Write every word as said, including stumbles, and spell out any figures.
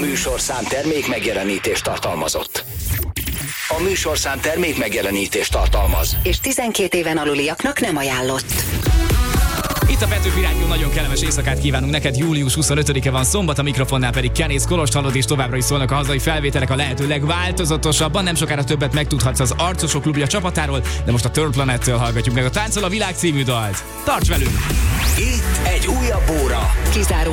műsorszám termék megjelenítést tartalmazott. A műsorszám termék megjelenítést tartalmaz. És tizenkét éven aluliaknak nem ajánlott. Itt a Petőfi Rádió, nagyon kellemes éjszakát kívánunk neked. Július huszonötödike van szombat, a mikrofonnál pedig Kenész Kolost hallod, és továbbra is szólnak a hazai felvételek a lehető legváltozatosabban. Nem sokára többet megtudhatsz az Arcosok klubja csapatáról, de most a Third Planettől hallgatjuk meg a Táncol a világ című dalt. Tarts velünk! Itt egy újabb óra. Kizáró